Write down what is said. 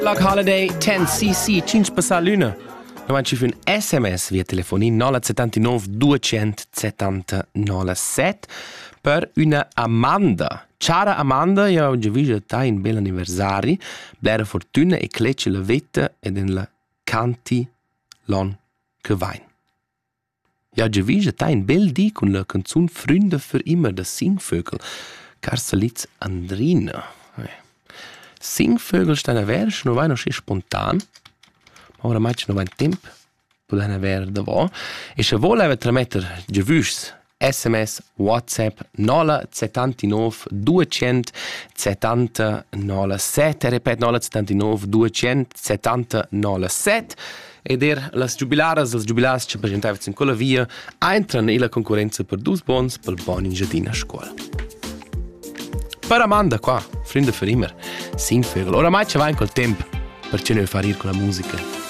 Log Holiday 10cc, 5 passà l'una. Non ci fu un SMS via telefonin 979 270 97 per una Amanda. Ciao Amanda, io ho già visto te in bel anniversari, blera fortuna e clecce la vetta ed in la canti l'on che vain. Io ho già visto te in bel di con la canzone Freunde für immer da Singvögel, Karsalitz Andrina. Singvögel stanno a vers, non vai noch spontan. Ora mai non va in tempo, potete avere da voi. E se volete tramettere già visto SMS, WhatsApp 079 270 97, ripeto 079 270 97. Ed las giubilares ci presentavano in quella via, entrano nella concorrenza per 2 bons per il buon in giardino a scuola. Per Amanda qua, Freunde für immer, Singvögel. Oramai ci va in quel tempo, perché noi fare con la musica.